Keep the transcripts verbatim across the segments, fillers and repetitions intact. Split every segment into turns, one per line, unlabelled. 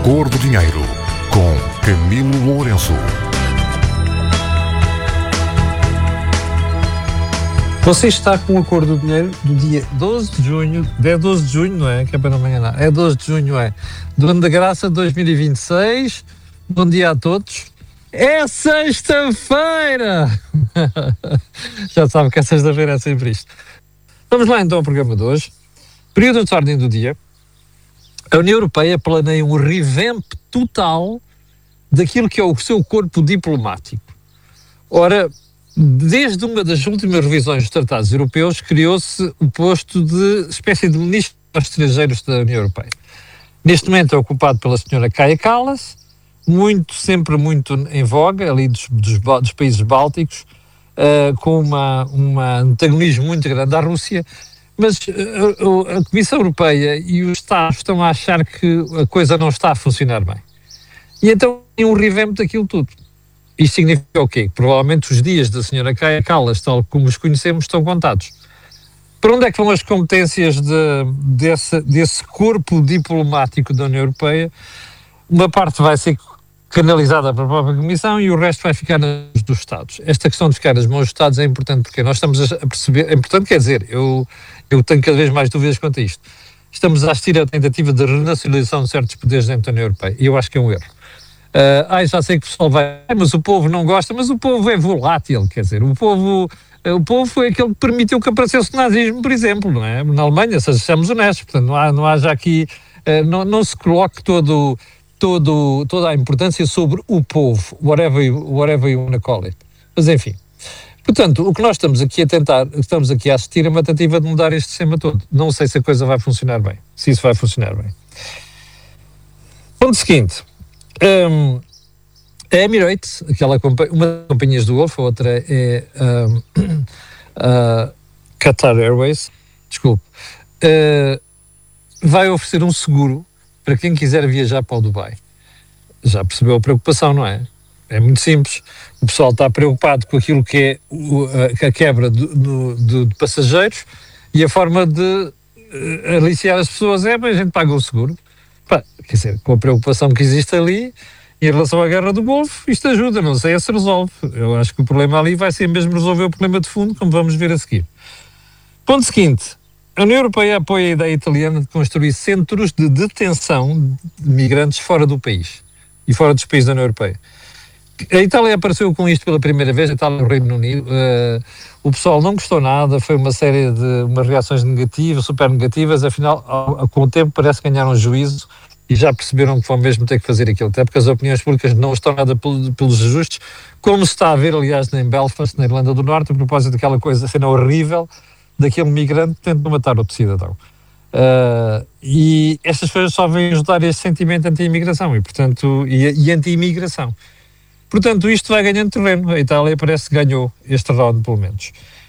Cor do Dinheiro, com Camilo Lourenço.
Você está com o Cor do Dinheiro do dia doze de junho, é doze de junho, não é? Que é para não me enganar. É doze de junho, é. Do ano da graça de dois mil e vinte e seis. Bom dia a todos. É sexta-feira! Já sabe que é sexta-feira é sempre isto. Vamos lá então ao programa de hoje. Período de ordem do dia. A União Europeia planeia um revamp total daquilo que é o seu corpo diplomático. Ora, desde uma das últimas revisões dos tratados europeus, criou-se o posto de espécie de ministro dos estrangeiros da União Europeia. Neste momento é ocupado pela senhora Kaja Kallas, muito, sempre muito em voga, ali dos, dos, dos países bálticos, uh, com uma, uma, um antagonismo muito grande à Rússia, mas uh, a Comissão Europeia e os Estados estão a achar que a coisa não está a funcionar bem. E então tem um revamp daquilo tudo. Isto significa o quê? Provavelmente os dias da senhora Kaja Kallas, tal como os conhecemos, estão contados. Para onde é que vão as competências de, desse, desse corpo diplomático da União Europeia? Uma parte vai ser canalizada para a própria Comissão e o resto vai ficar nas mãos dos Estados. Esta questão de ficar nas mãos dos Estados é importante porque nós estamos a perceber, é importante, quer dizer, eu, eu tenho cada vez mais dúvidas quanto a isto. Estamos a assistir à tentativa de renacionalização de certos poderes dentro da União Europeia e eu acho que é um erro. Uh, ah, já sei que o pessoal vai, mas o povo não gosta, mas o povo é volátil, quer dizer, o povo, o povo foi aquele que permitiu que aparecesse o nazismo, por exemplo, não é? Na Alemanha, se sejamos honestos, portanto, não há, não há já aqui, uh, não, não se coloque todo, todo, toda a importância sobre o povo, whatever you, whatever you want to call it. Mas enfim, portanto, o que nós estamos aqui a tentar, estamos aqui a assistir a uma tentativa de mudar este sistema todo. Não sei se a coisa vai funcionar bem, se isso vai funcionar bem. Ponto seguinte. Um, a Emirates, aquela compa- uma das companhias do Golfo, a outra é um, uh, Qatar Airways, desculpe, uh, vai oferecer um seguro para quem quiser viajar para o Dubai. Já percebeu a preocupação, não é? É muito simples. O pessoal está preocupado com aquilo que é o, a, a quebra do, do, do, de passageiros e a forma de uh, aliciar as pessoas é, bem, a gente paga o seguro. Pá, quer dizer, com a preocupação que existe ali em relação à guerra do Golfo, isto ajuda, não sei se resolve. Eu acho que o problema ali vai ser mesmo resolver o problema de fundo, como vamos ver a seguir. Ponto seguinte, a União Europeia apoia a ideia italiana de construir centros de detenção de migrantes fora do país e fora dos países da União Europeia. A Itália apareceu com isto pela primeira vez, a Itália e o Reino Unido. Uh, o pessoal não gostou nada, foi uma série de umas reações negativas, super negativas, afinal, ao, com o tempo parece que ganharam juízo e já perceberam que vão mesmo ter que fazer aquilo, até porque as opiniões públicas não estão nada pelos ajustes, como se está a ver, aliás, em Belfast, na Irlanda do Norte, a propósito daquela coisa, cena horrível, daquele migrante que tenta matar outro cidadão. Uh, e estas coisas só vêm ajudar este sentimento anti-imigração e, portanto, e, e anti-imigração. Portanto, isto vai ganhando terreno. A Itália parece que ganhou este round, pelo menos.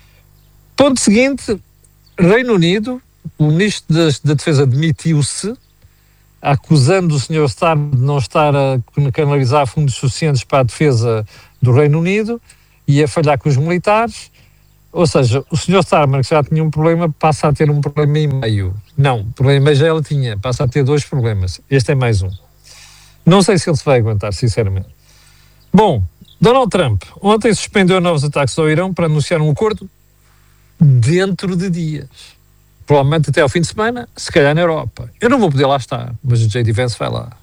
Ponto seguinte, Reino Unido, o Ministro da, da Defesa demitiu-se, acusando o senhor Starmer de não estar a canalizar fundos suficientes para a defesa do Reino Unido e a falhar com os militares. Ou seja, o senhor Starmer, que já tinha um problema, passa a ter um problema e meio. Não, problema já ele tinha, passa a ter dois problemas. Este é mais um. Não sei se ele se vai aguentar, sinceramente. Bom, Donald Trump ontem suspendeu novos ataques ao Irão para anunciar um acordo dentro de dias. Provavelmente até ao fim de semana, se calhar na Europa. Eu não vou poder lá estar, mas o J D Vance vai lá.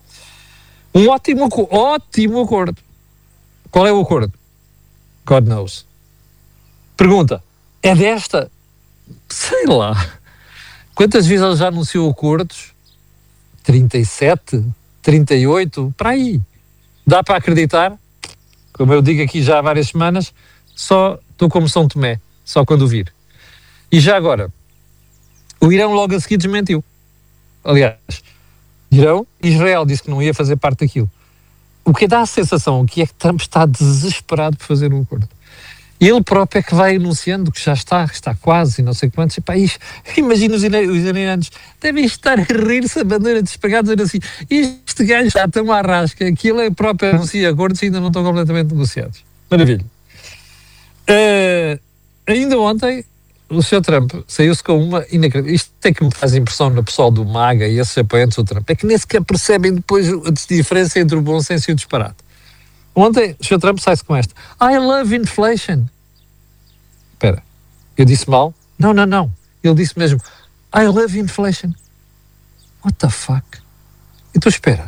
Um ótimo, ótimo acordo. Qual é o acordo? God knows. Pergunta, é desta? Sei lá. Quantas vezes ele já anunciou acordos? trinta e sete? trinta e oito? Para aí. Dá para acreditar? Como eu digo aqui já há várias semanas, só estou como São Tomé, só quando vir. E já agora, o Irão logo a seguir desmentiu. Aliás, Irão, Israel disse que não ia fazer parte daquilo. O que dá a sensação que é que Trump está desesperado por fazer um acordo. Ele próprio é que vai anunciando que já está, que está quase, e não sei quantos. E pá, imagina os iranianos, devem estar a rir-se a bandeira despegada, dizer assim, este gajo está tão à rasca que ele é próprio anuncia acordos e ainda não estão completamente negociados. Maravilha. Uh, ainda ontem, o senhor Trump saiu-se com uma inacreditável. Isto tem que me faz impressão no pessoal do MAGA e esses apoiantes do Trump. É que nem sequer percebem depois a diferença entre o bom senso e o disparate. Ontem o senhor Trump sai-se com esta. I love inflation. Espera, eu disse mal? Não, não, não. Ele disse mesmo I love inflation. What the fuck? Então espera.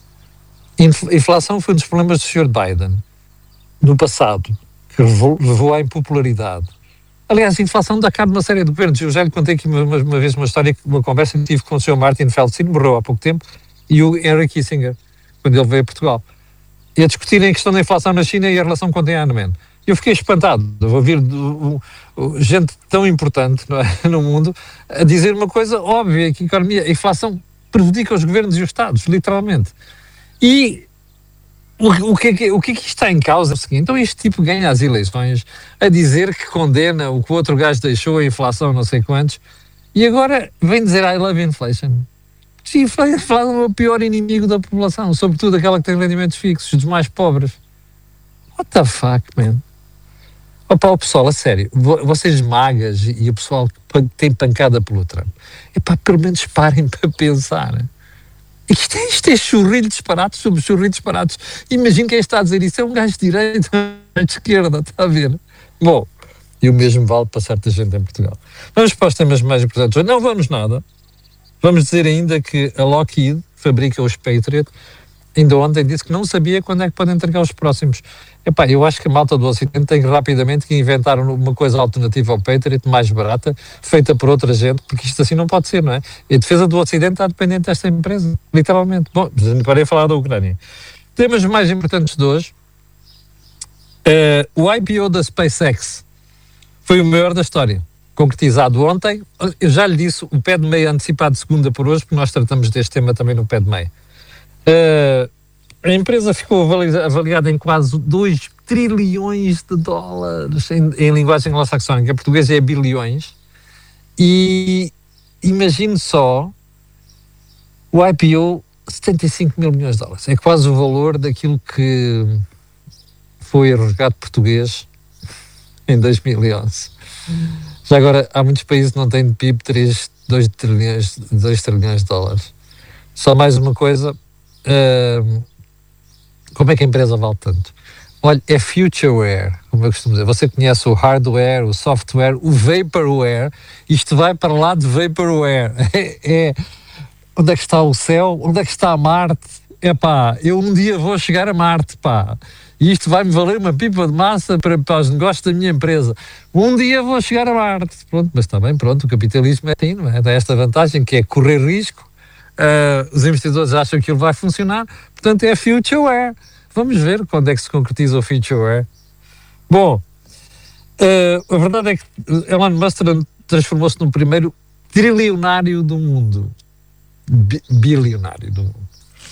Inflação foi um dos problemas do senhor Biden no passado, que levou, levou à impopularidade. Aliás, a inflação dá cabo de uma série de governos. Eu já lhe contei aqui uma, uma, uma vez uma história, uma conversa que tive com o senhor Martin Feldstein, morreu há pouco tempo, e o Henry Kissinger, quando ele veio a Portugal, e a discutirem a questão da inflação na China e a relação com Tiananmen. Eu fiquei espantado de ouvir do, do, gente tão importante, não é, no mundo a dizer uma coisa óbvia, que a economia, a inflação prejudica os governos e os Estados, literalmente. E o, o, que é que, o que é que está em causa? É o seguinte, então este tipo ganha as eleições a dizer que condena o que o outro gajo deixou, a inflação não sei quantos, e agora vem dizer I love inflation. Sim, a inflação é o pior inimigo da população, sobretudo aquela que tem rendimentos fixos, dos mais pobres. What the fuck, man? Opa, o pessoal, a sério, vocês magas e o pessoal que tem pancada pelo Trump, epá, pelo menos parem para pensar. Isto é, isto é churrilho disparados sobre churrilho disparados. Imagina quem está a dizer isso, é um gajo de direita, de esquerda, está a ver? Bom, e o mesmo vale para certa gente em Portugal. Vamos para os temas mais importantes. Não vamos nada. Vamos dizer ainda que a Lockheed fabrica os Patriot. Ainda ontem disse que não sabia quando é que podem entregar os próximos. Epá, eu acho que a malta do Ocidente tem rapidamente que inventar uma coisa alternativa ao Patriot, mais barata, feita por outra gente, porque isto assim não pode ser, não é? E a defesa do Ocidente está dependente desta empresa, literalmente. Bom, parei a falar da Ucrânia. Temas mais importantes de hoje. Uh, o I P O da SpaceX foi o maior da história, concretizado ontem. Eu já lhe disse, o pé de meia antecipado de segunda por hoje, porque nós tratamos deste tema também no pé de meia. Uh, a empresa ficou avaliada em quase dois trilhões de dólares em, em linguagem anglo-saxónica. Em português é bilhões. E imagine só o I P O, setenta e cinco mil milhões de dólares. É quase o valor daquilo que foi o resgate português em dois mil e onze. Já agora, há muitos países que não têm de P I B três, dois trilhões, dois trilhões de dólares. Só mais uma coisa. Uh, como é que a empresa vale tanto? Olha, é futureware, como eu costumo dizer. Você conhece o hardware, o software, o vaporware. Isto vai para lá de vaporware. É, é, onde é que está o céu? Onde é que está a Marte? É pá, eu um dia vou chegar a Marte, pá. E isto vai-me valer uma pipa de massa para, para os negócios da minha empresa. Um dia vou chegar a Marte. Pronto, mas está bem, pronto, o capitalismo é assim, não é? Dá esta vantagem que é correr risco. Uh, os investidores acham que ele vai funcionar, portanto é futureware. Vamos ver quando é que se concretiza o futureware. Bom, uh, a verdade é que Elon Musk transformou-se no primeiro trilionário do mundo. Bi- bilionário do mundo.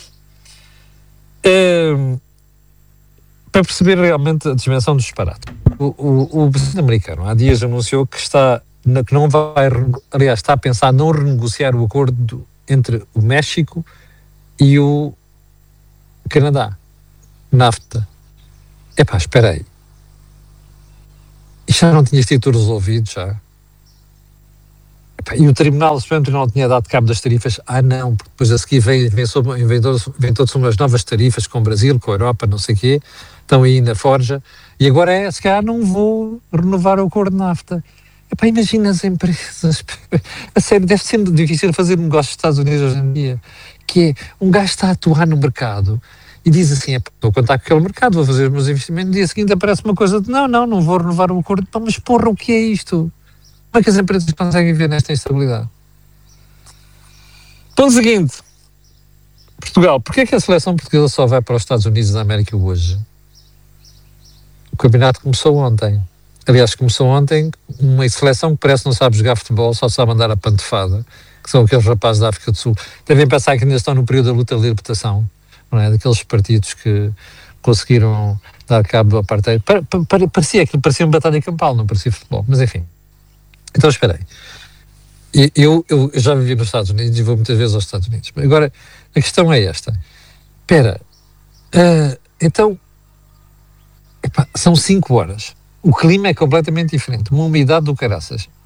Uh, para perceber realmente a dimensão do disparate, o, o, o presidente americano há dias anunciou que está que não vai, aliás, está a pensar não renegociar o acordo entre o México e o Canadá, NAFTA. Epá, espera aí. Isto já não tinha sido resolvido já? Epá, e o Tribunal Supremo não tinha dado cabo das tarifas? Ah não, porque depois a seguir vem, vem, sobre, vem, vem todas umas novas tarifas com o Brasil, com a Europa, não sei o quê, estão aí na forja, e agora é, se calhar não vou renovar o acordo NAFTA. Epá, imagina as empresas, a sério, deve ser difícil fazer um negócio nos Estados Unidos hoje em dia, que é, um gajo está a atuar no mercado e diz assim, estou a contar com aquele mercado, vou fazer os meus investimentos, no dia seguinte aparece uma coisa de, não, não, não vou renovar o acordo, pá, mas porra, o que é isto? Como é que as empresas conseguem ver nesta instabilidade? Ponto seguinte, Portugal, porquê é que a seleção portuguesa só vai para os Estados Unidos da América hoje? O campeonato começou ontem. Aliás, começou ontem uma seleção que parece que não sabe jogar futebol, só sabe andar a pantofada, que são aqueles rapazes da África do Sul. Devem pensar que ainda estão no período da luta de libertação, não é? Daqueles partidos que conseguiram dar cabo do apartheid. Pa, pa, pa, parecia aquilo, parecia uma batalha campal, não parecia futebol, mas enfim. Então, esperei. Eu, eu, eu já vivi nos Estados Unidos e vou muitas vezes aos Estados Unidos. Agora, a questão é esta. Espera, uh, então, epá, são cinco horas. O clima é completamente diferente, uma umidade do caraças.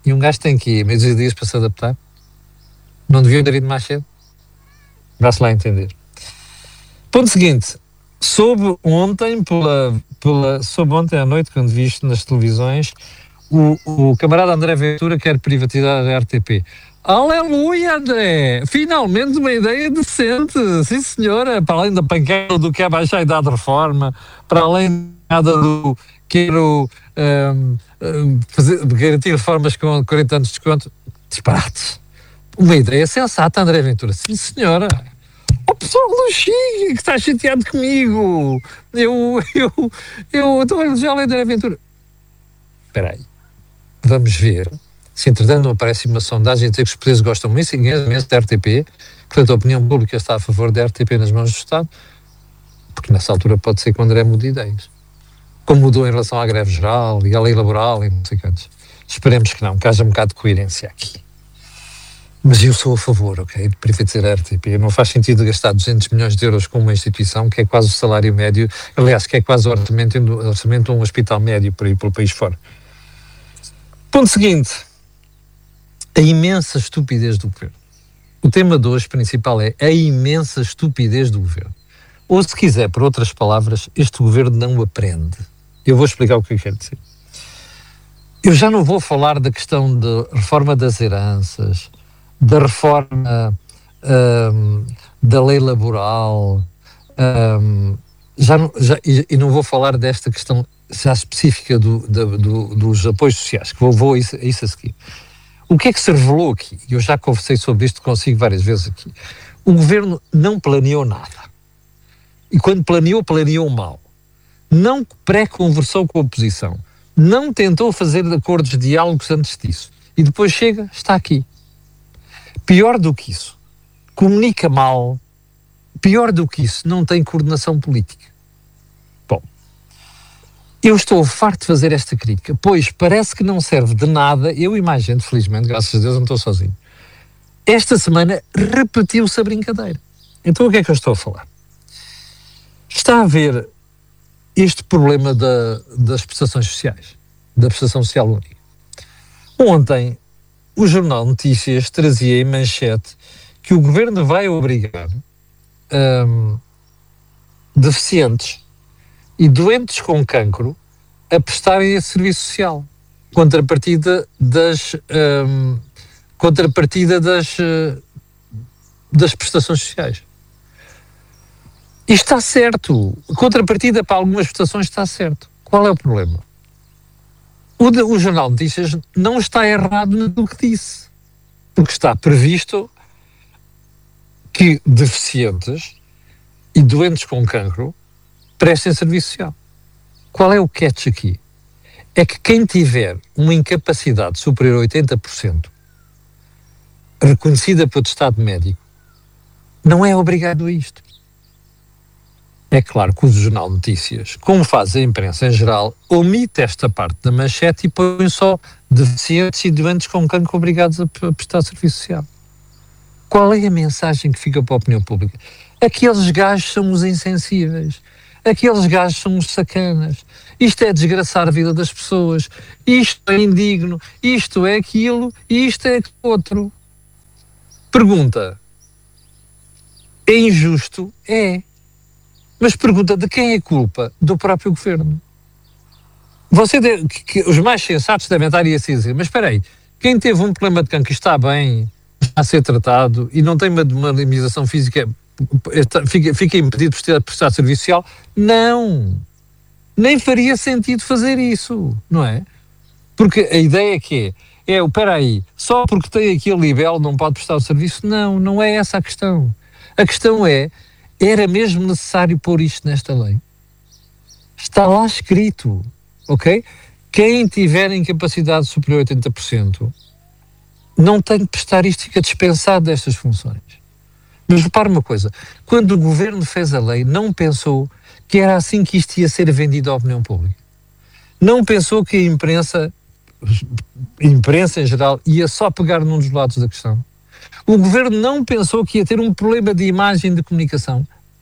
E um gajo tem que ir meio de dias para se adaptar. Não deviam ter ido mais cedo? Vá-se lá entender. Ponto seguinte. Soube ontem, pela, pela, soube ontem à noite, quando vi isto nas televisões, o, o camarada André Ventura quer privatizar a R T P. Aleluia, André! Finalmente uma ideia decente, sim senhora, para além da panqueira do que é baixar a idade de reforma, para além nada do quero um, um, fazer, garantir reformas com quarenta anos de desconto, disparates. Uma ideia sensata, André Ventura, sim senhora. O pessoal do Chile que está chateado comigo, eu, eu, eu estou a eleger a André Ventura. Espera aí, vamos ver. Se entretanto não aparece uma sondagem a dizer que os portugueses gostam muito imenso da R T P, portanto a opinião pública está a favor da R T P nas mãos do Estado, porque nessa altura pode ser que o André mude ideias. Como mudou em relação à greve geral e à lei laboral e não sei quantos. Esperemos que não, que haja um bocado de coerência aqui. Mas eu sou a favor, ok, de privatizar a R T P. Não faz sentido gastar duzentos milhões de euros com uma instituição que é quase o salário médio, aliás, que é quase o orçamento, o orçamento de um hospital médio por aí pelo país fora. Ponto seguinte. A imensa estupidez do governo. O tema de hoje principal é a imensa estupidez do governo. Ou, se quiser, por outras palavras, este governo não aprende. Eu vou explicar o que eu quero dizer. Eu já não vou falar da questão da reforma das heranças, da reforma um, da lei laboral, um, já não, já, e, e não vou falar desta questão já específica do, do, do, dos apoios sociais, que vou, vou a isso, a isso a seguir. O que é que se revelou aqui? Eu já conversei sobre isto consigo várias vezes aqui. O governo não planeou nada. E quando planeou, planeou mal. Não pré-conversou com a oposição. Não tentou fazer acordos de diálogos antes disso. E depois chega, está aqui. Pior do que isso, comunica mal. Pior do que isso, não tem coordenação política. Bom, eu estou farto de fazer esta crítica, pois parece que não serve de nada. Eu e mais gente, felizmente, graças a Deus, não estou sozinho. Esta semana repetiu-se a brincadeira. Então o que é que eu estou a falar? Está a haver este problema da, das prestações sociais, da prestação social única. Ontem, o Jornal Notícias trazia em manchete que o governo vai obrigar um, deficientes e doentes com cancro a prestarem esse serviço social, contrapartida das, um, contrapartida das, uh, das prestações sociais. E está certo. Contrapartida para algumas prestações está certo. Qual é o problema? O, de, o Jornal de Notícias não está errado no que disse. Porque está previsto que deficientes e doentes com cancro prestem serviço social. Qual é o catch aqui? É que quem tiver uma incapacidade superior a oitenta por cento reconhecida pelo Estado médico não é obrigado a isto. É claro que o Jornal de Notícias, como faz a imprensa em geral, omite esta parte da manchete e põe só deficientes e doentes com cancro obrigados a prestar serviço social. Qual é a mensagem que fica para a opinião pública? Aqueles gajos são os insensíveis. Aqueles gajos são os sacanas. Isto é desgraçar a vida das pessoas. Isto é indigno. Isto é aquilo. E isto é outro. Pergunta. É injusto? É. Mas pergunta de quem é culpa? Do próprio governo. Você deve, que, que, os mais sensatos devem estar aí a dizer, mas espera aí, quem teve um problema de cancro está bem, está a ser tratado e não tem uma, uma limitação física, está, fica, fica impedido de prestar serviço social? Não. Nem faria sentido fazer isso, não é? Porque a ideia é que é, é espera aí, só porque tem aqui a libelo não pode prestar o serviço? Não, não é essa a questão. A questão é, era mesmo necessário pôr isto nesta lei? Está lá escrito, ok? Quem tiver incapacidade superior a oitenta por cento não tem que prestar isto, fica dispensado destas funções. Mas repare uma coisa, quando o governo fez a lei, não pensou que era assim que isto ia ser vendido à opinião pública. Não pensou que a imprensa, a imprensa em geral, ia só pegar num dos lados da questão. O governo não pensou que ia ter um problema de imagem de comunicação.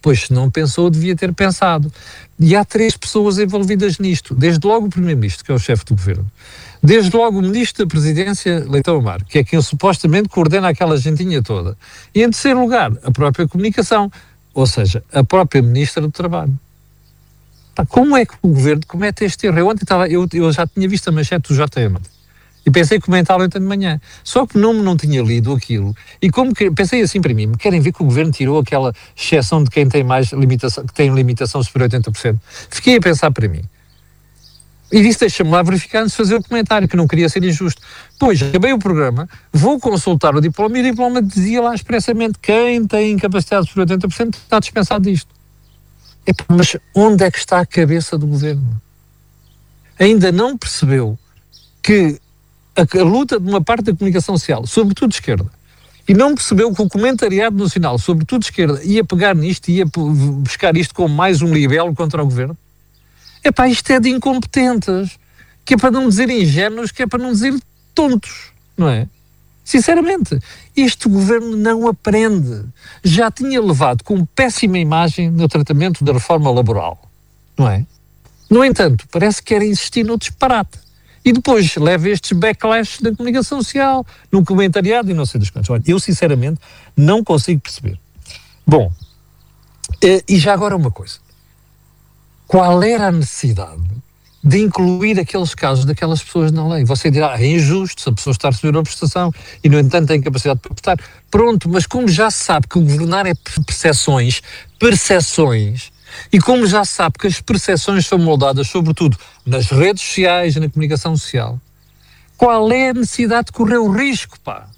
Pois se não pensou, devia ter pensado. E há três pessoas envolvidas nisto. Desde logo o Primeiro-Ministro, que é o chefe do Governo. Desde logo o Ministro da Presidência, Leitão Amaro, que é quem supostamente coordena aquela gentinha toda. E em terceiro lugar, a própria Comunicação, ou seja, a própria Ministra do Trabalho. Pá, como é que o Governo comete este erro? Eu ontem estava, eu, eu já tinha visto a manchete do J M e pensei comentá-lo ontem de manhã. Só que não, não tinha lido aquilo. E como que, pensei assim para mim, querem ver que o Governo tirou aquela exceção de quem tem mais limitação, que tem limitação superior a oitenta por cento? Fiquei a pensar para mim. E disse, deixa-me lá verificar antes de fazer o comentário, que não queria ser injusto. Pois, acabei o programa, vou consultar o diploma e o diploma dizia lá expressamente quem tem incapacidade superior a oitenta por cento está dispensado disto. Epa, mas onde é que está a cabeça do Governo? Ainda não percebeu que a, a luta de uma parte da comunicação social, sobretudo de esquerda, e não percebeu que o comentariado nacional, sobretudo de esquerda, ia pegar nisto e ia buscar isto como mais um libelo contra o Governo? Epá, isto é de incompetentes, que é para não dizer ingênuos, que é para não dizer tontos, não é? Sinceramente, este Governo não aprende. Já tinha levado com péssima imagem no tratamento da reforma laboral, não é? No entanto, parece que quer insistir no disparate. E depois leva estes backlash da comunicação social, no comentariado e não sei das quantas. Olha, eu sinceramente não consigo perceber. Bom, e já agora uma coisa. Qual era a necessidade de incluir aqueles casos daquelas pessoas na lei? Você dirá, é injusto se a pessoa está a receber uma prestação e, no entanto, tem capacidade de prestar. Pronto, mas como já se sabe que o governar é percepções, percepções, e como já se sabe que as percepções são moldadas, sobretudo, nas redes sociais e na comunicação social, qual é a necessidade de correr o risco, pá?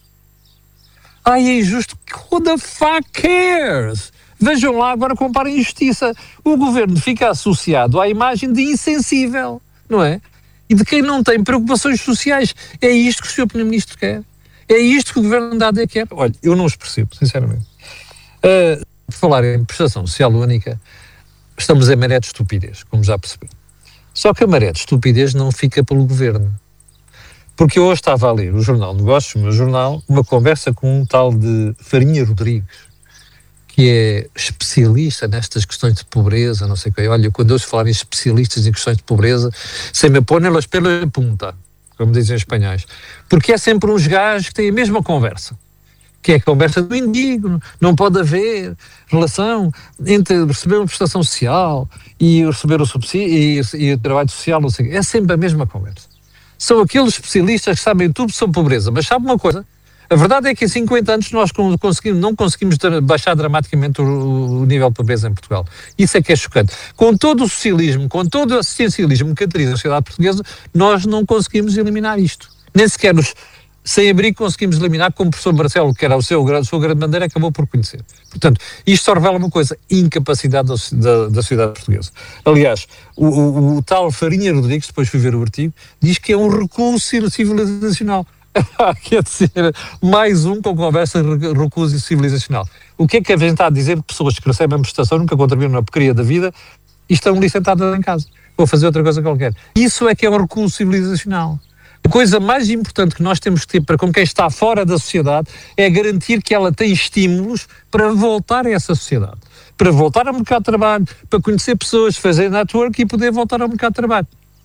Ai, é injusto. Who the fuck cares? Vejam lá, agora comparem injustiça. O Governo fica associado à imagem de insensível, não é? E de quem não tem preocupações sociais. É isto que o senhor Primeiro-Ministro quer. É isto que o Governo da A D quer. Olha, eu não os percebo, sinceramente. Uh, por falar em prestação social única, estamos em maré de estupidez, como já percebi. Só que a maré de estupidez não fica pelo Governo. Porque eu hoje estava a ler o Jornal Negócios, o meu jornal, uma conversa com um tal de Farinha Rodrigues, que é especialista nestas questões de pobreza, não sei o quê. Olha, quando eu falar em especialistas em questões de pobreza, se me põem elas pela punta, como dizem os espanhóis, porque é sempre uns gajos que têm a mesma conversa, que é a conversa do indigno. Não pode haver relação entre receber uma prestação social e receber o subsídio e, e o trabalho social, não sei o quê. É sempre a mesma conversa. São aqueles especialistas que sabem tudo sobre pobreza, mas sabe uma coisa? A verdade é que em cinquenta anos nós conseguimos, não conseguimos baixar dramaticamente o, o nível de pobreza em Portugal. Isso é que é chocante. Com todo o socialismo, com todo o assistencialismo que caracteriza a sociedade portuguesa, nós não conseguimos eliminar isto. Nem sequer os sem-abrigo conseguimos eliminar, como o professor Marcelo, que era o seu, a sua grande bandeira, acabou por conhecer. Portanto, isto só revela uma coisa, incapacidade da, da, da sociedade portuguesa. Aliás, o, o, o tal Farinha Rodrigues, depois fui ver o artigo, diz que é um recuo civilizacional. Quer dizer, mais um com conversa recuso civilizacional. O que é que a gente está a dizer de pessoas que recebem a prestação, nunca contribuíram na porcaria da vida e estão ali sentadas em casa, ou a fazer outra coisa qualquer? Isso é que é um recuo civilizacional. A coisa mais importante que nós temos que ter para com quem está fora da sociedade é garantir que ela tem estímulos para voltar a essa sociedade, para voltar ao mercado de trabalho, para conhecer pessoas, fazer network e poder voltar ao mercado de trabalho.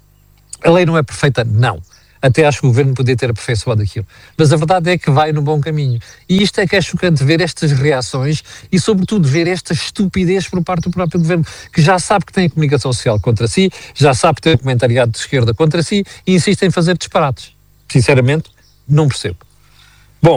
A lei não é perfeita? Não. Até acho que o Governo podia ter aperfeiçoado aquilo. Mas a verdade é que vai no bom caminho. E isto é que é chocante, ver estas reações e, sobretudo, ver esta estupidez por parte do próprio Governo, que já sabe que tem a comunicação social contra si, já sabe que tem o comentariado de esquerda contra si e insiste em fazer disparates. Sinceramente, não percebo. Bom,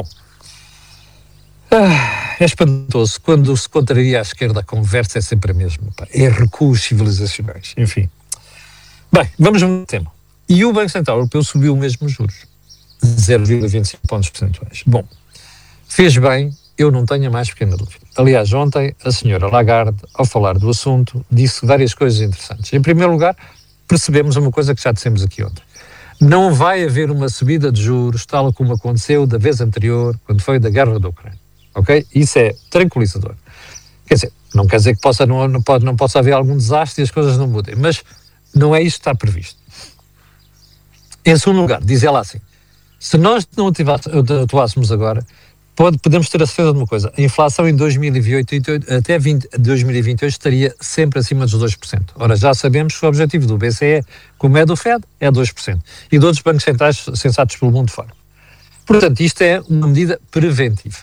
ah, é espantoso. Quando se contraria à esquerda, a conversa é sempre a mesma. Pá. É recuos civilizacionais. Enfim. Bem, vamos ao tema. E o Banco Central Europeu subiu o mesmo juros, zero vírgula vinte e cinco pontos percentuais. Bom, fez bem, eu não tenho a mais pequena dúvida. Aliás, ontem a senhora Lagarde, ao falar do assunto, disse várias coisas interessantes. Em primeiro lugar, percebemos uma coisa que já dissemos aqui ontem. Não vai haver uma subida de juros tal como aconteceu da vez anterior, quando foi da guerra da Ucrânia. Ok? Isso é tranquilizador. Quer dizer, não quer dizer que possa, não, não, pode, não possa haver algum desastre e as coisas não mudem, mas não é isso que está previsto. Em segundo lugar, diz ela assim, se nós não atuássemos agora, pode, podemos ter a certeza de uma coisa, a inflação em dois mil e vinte e oito, até dois mil e vinte e oito estaria sempre acima dos dois por cento. Ora, já sabemos que o objetivo do B C E, como é do Fed, é dois por cento. E de outros bancos centrais sensatos pelo mundo fora. Portanto, isto é uma medida preventiva.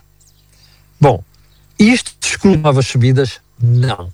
Bom, isto exclui novas subidas? Não.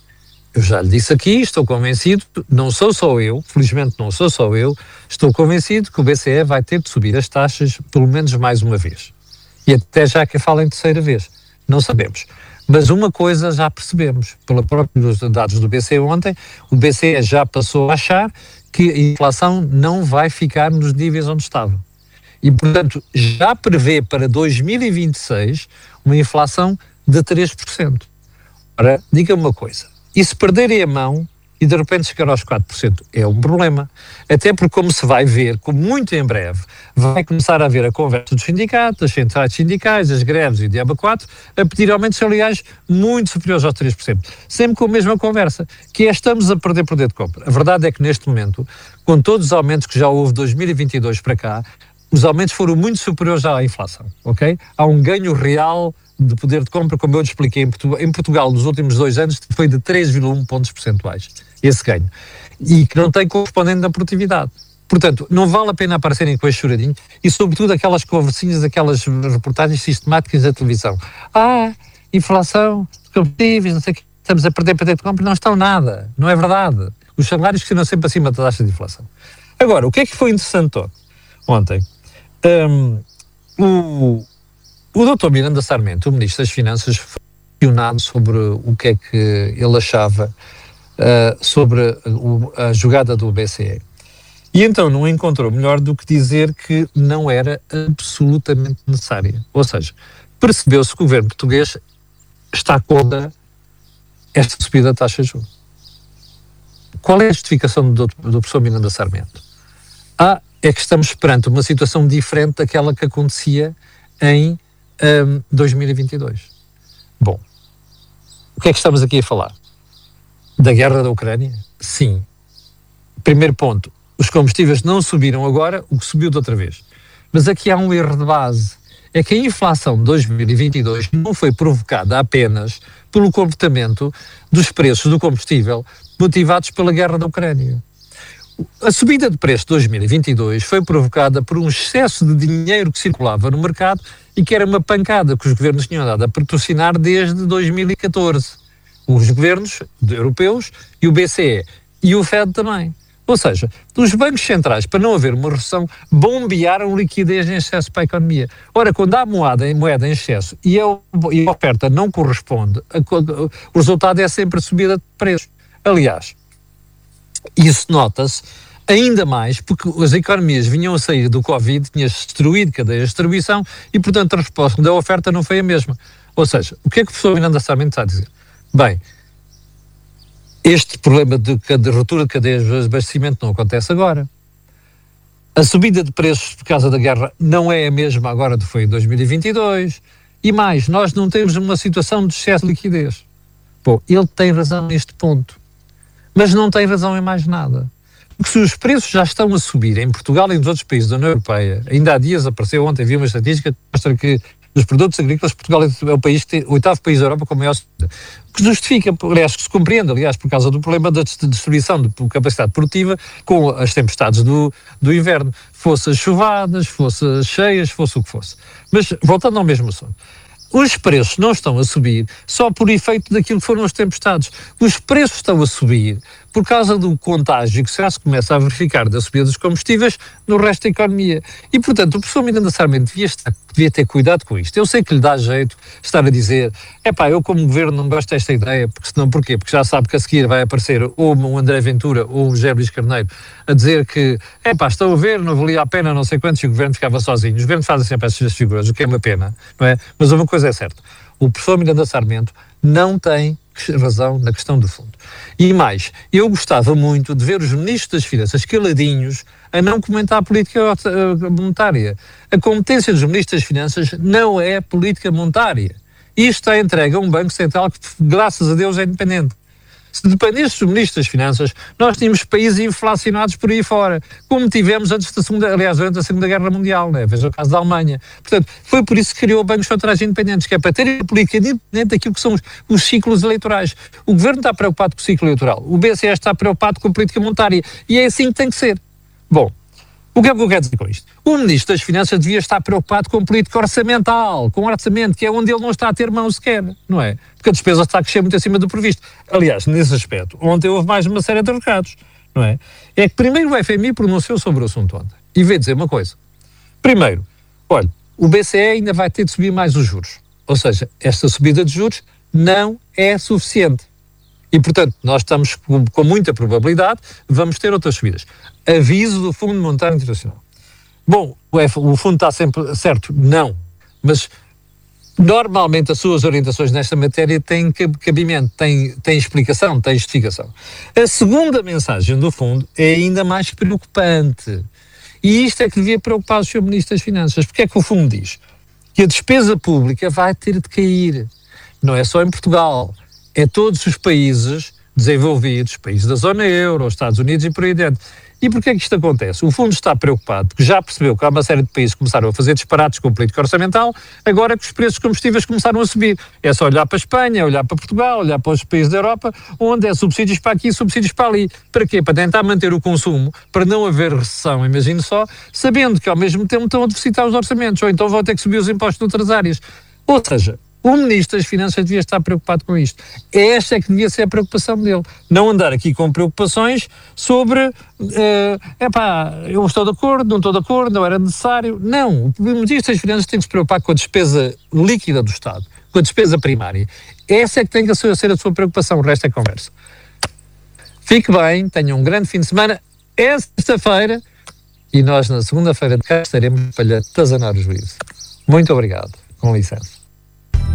Eu já lhe disse aqui, estou convencido, não sou só eu, felizmente não sou só eu, estou convencido que o B C E vai ter de subir as taxas pelo menos mais uma vez. E até já que fala em terceira vez. Não sabemos. Mas uma coisa já percebemos, pelos próprios dados do B C E ontem, o B C E já passou a achar que a inflação não vai ficar nos níveis onde estava. E, portanto, já prevê para dois mil e vinte e seis uma inflação de três por cento. Ora, diga-me uma coisa. E se perderem a mão e de repente chegar aos quatro por cento, é um problema. Até porque, como se vai ver, como muito em breve, vai começar a haver a conversa dos sindicatos, das centrais sindicais, as greves e o diabo quatro, a pedir aumentos salariais muito superiores aos três por cento. Sempre com a mesma conversa, que é estamos a perder poder de compra. A verdade é que neste momento, com todos os aumentos que já houve de dois mil e vinte e dois para cá, os aumentos foram muito superiores à inflação, ok? Há um ganho real de poder de compra, como eu te expliquei, em Portugal, em Portugal nos últimos dois anos foi de três vírgula um pontos percentuais, esse ganho, e que não tem correspondente na produtividade. Portanto, não vale a pena aparecerem com este choradinho e, sobretudo, aquelas conversinhas, aquelas reportagens sistemáticas da televisão. Ah, inflação, combustíveis, não sei o que, estamos a perder poder de compra, não estão nada, não é verdade. Os salários que andam sempre acima da taxa de inflação. Agora, o que é que foi interessante ontem? Um, o... O doutor Miranda Sarmento, o Ministro das Finanças, foi questionado sobre o que é que ele achava uh, sobre o, a jogada do B C E. E então não encontrou melhor do que dizer que não era absolutamente necessária. Ou seja, percebeu-se que o governo português está contra esta subida da taxa de juros. Qual é a justificação do, do professor Miranda Sarmento? Ah, é que estamos perante uma situação diferente daquela que acontecia em Um, dois mil e vinte e dois. Bom, o que é que estamos aqui a falar? Da guerra da Ucrânia? Sim. Primeiro ponto, os combustíveis não subiram agora, o que subiu de outra vez. Mas aqui há um erro de base. É que a inflação de dois mil e vinte e dois não foi provocada apenas pelo comportamento dos preços do combustível motivados pela guerra da Ucrânia. A subida de preço de dois mil e vinte e dois foi provocada por um excesso de dinheiro que circulava no mercado e que era uma pancada que os governos tinham dado a patrocinar desde dois mil e catorze. Os governos europeus e o B C E e o Fed também. Ou seja, os bancos centrais, para não haver uma recessão, bombearam liquidez em excesso para a economia. Ora, quando há moeda em, moeda em excesso e a, e a oferta não corresponde, a, a, o resultado é sempre a subida de preços. Aliás, isso nota-se ainda mais porque as economias vinham a sair do Covid, tinha-se destruído cadeias de distribuição e, portanto, a resposta da oferta não foi a mesma. Ou seja, o que é que o professor Miranda Sarmento está a dizer? Bem, este problema de, de ruptura de cadeias de abastecimento não acontece agora. A subida de preços por causa da guerra não é a mesma agora do que foi em dois mil e vinte e dois. E mais, nós não temos uma situação de excesso de liquidez. Bom, ele tem razão neste ponto. Mas não tem razão em mais nada. Porque se os preços já estão a subir em Portugal e nos outros países da União Europeia, ainda há dias apareceu ontem, vi uma estatística que mostra que dos produtos agrícolas, Portugal é o, país, o oitavo país da Europa com maior subida. Que justifica, aliás, que se compreende, aliás, por causa do problema da destruição de capacidade produtiva com as tempestades do, do inverno. Fosse as chuvadas, fosse as cheias, fosse o que fosse. Mas, voltando ao mesmo assunto, os preços não estão a subir só por efeito daquilo que foram as tempestades. Os preços estão a subir por causa do contágio que já se começa a verificar da subida dos combustíveis no resto da economia. E, portanto, o professor Miranda Sarmento devia, estar, devia ter cuidado com isto. Eu sei que lhe dá jeito estar a dizer epá, eu como governo não gosto desta ideia, porque senão porquê? Porque já sabe que a seguir vai aparecer ou um André Ventura ou um José Luís Carneiro a dizer que epá, estão a ver, não valia a pena, não sei quantos, e o governo ficava sozinho. Os governos fazem sempre essas figuras, o que é uma pena, não é? Mas uma coisa é certa, o professor Miranda Sarmento não tem razão na questão do fundo. E mais, eu gostava muito de ver os ministros das Finanças caladinhos a não comentar a política monetária. A competência dos ministros das Finanças não é política monetária. Isto está entregue a um Banco Central que, graças a Deus, é independente. Se dependesse do Ministro das Finanças, nós tínhamos países inflacionados por aí fora, como tivemos antes da Segunda, aliás, durante a Segunda Guerra Mundial, né? Veja o caso da Alemanha. Portanto, foi por isso que criou bancos centrais independentes, que é para terem política independente daquilo que são os, os ciclos eleitorais. O Governo está preocupado com o ciclo eleitoral, o B C E está preocupado com a política monetária, e é assim que tem que ser. Bom, o que é que eu quero dizer com isto? O Ministro das Finanças devia estar preocupado com política orçamental, com orçamento, que é onde ele não está a ter mão sequer, não é? Porque a despesa está a crescer muito acima do previsto. Aliás, nesse aspecto, ontem houve mais uma série de recados, não é? É que primeiro o F M I pronunciou sobre o assunto ontem. E veio dizer uma coisa. Primeiro, olha, o B C E ainda vai ter de subir mais os juros. Ou seja, esta subida de juros não é suficiente. E, portanto, nós estamos com, com muita probabilidade, vamos ter outras subidas. Aviso do Fundo Monetário Internacional. Bom, o, F, o fundo está sempre certo? Não. Mas, normalmente, as suas orientações nesta matéria têm cabimento, têm, têm explicação, têm justificação. A segunda mensagem do fundo é ainda mais preocupante. E isto é que devia preocupar o senhor Ministro das Finanças. Porque é que o fundo diz que a despesa pública vai ter de cair. Não é só em Portugal. É todos os países desenvolvidos, países da zona euro, os Estados Unidos e por aí dentro. E porquê é que isto acontece? O fundo está preocupado, porque já percebeu que há uma série de países que começaram a fazer disparates com a política orçamental, agora que os preços dos combustíveis começaram a subir. É só olhar para a Espanha, olhar para Portugal, olhar para os países da Europa, onde é subsídios para aqui, subsídios para ali. Para quê? Para tentar manter o consumo, para não haver recessão, imagine só, sabendo que ao mesmo tempo estão a deficitar os orçamentos, ou então vão ter que subir os impostos noutras áreas. Ou seja, o Ministro das Finanças devia estar preocupado com isto. Esta é que devia ser a preocupação dele. Não andar aqui com preocupações sobre, uh, epá, eu estou de acordo, não estou de acordo, não era necessário. Não, o Ministro das Finanças tem que se preocupar com a despesa líquida do Estado, com a despesa primária. Essa é que tem que ser a sua preocupação, o resto é conversa. Fique bem, tenha um grande fim de semana. É sexta-feira e nós na segunda-feira de cá estaremos para lhe atazanar o juízo. Muito obrigado. Com licença.